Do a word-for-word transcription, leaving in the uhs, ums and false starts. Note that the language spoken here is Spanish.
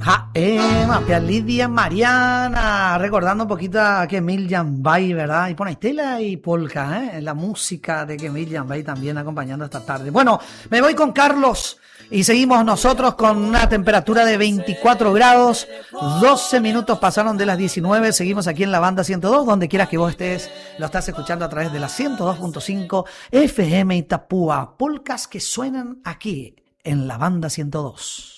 Ja, Emma, Pia Lidia Mariana, recordando un poquito a Kemil Jambay, ¿verdad? Y pone Estela y Polka, ¿eh? La música de Kemil Jambay también acompañando esta tarde. Bueno, me voy con Carlos y seguimos nosotros con una temperatura de veinticuatro grados, doce minutos pasaron de las diecinueve, seguimos aquí en la banda ciento dos, donde quieras que vos estés, lo estás escuchando a través de la ciento dos punto cinco F M Itapúa, polcas que suenan aquí en la banda ciento dos.